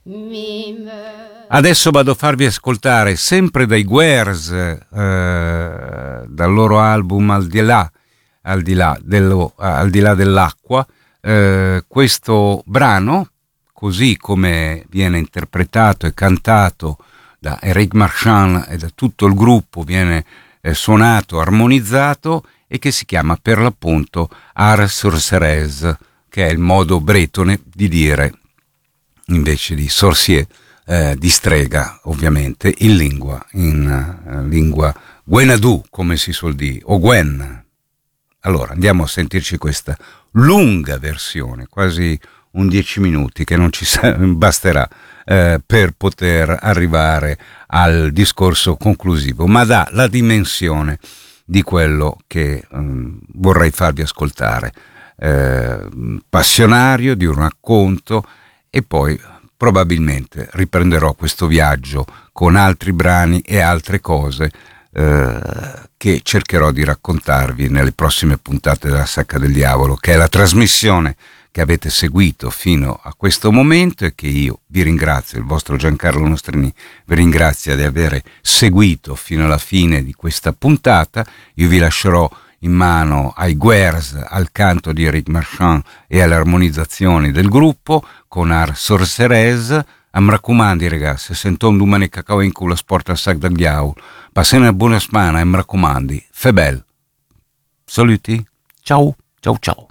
Adesso vado a farvi ascoltare sempre dai Guers, dal loro album Al di là dell'acqua, questo brano, così come viene interpretato e cantato da Éric Marchand e da tutto il gruppo, viene suonato, armonizzato, e che si chiama per l'appunto Art Sorceresse, che è il modo bretone di dire, invece di sorcier, di strega, ovviamente, in lingua Gwenadù, come si suol dire, o Gwen. Allora, andiamo a sentirci questa lunga versione, quasi un 10 minuti, che non ci basterà per poter arrivare al discorso conclusivo, ma dà la dimensione di quello che vorrei farvi ascoltare, passionario, di un racconto, e poi probabilmente riprenderò questo viaggio con altri brani e altre cose che cercherò di raccontarvi nelle prossime puntate della Sacca del Diavolo, che è la trasmissione che avete seguito fino a questo momento e che io vi ringrazio, il vostro Giancarlo Nostrini vi ringrazia di aver seguito fino alla fine di questa puntata. Io vi lascerò in mano ai Guers, al canto di Éric Marchand e alle armonizzazioni del gruppo con Art Sorceresse. Am raccomandi, ragazzi, se sentom domani cacao in culo sport al Sac del Diavolo, passate una buona settimana, am raccomandi, fe bel. Saluti, ciao, ciao, ciao.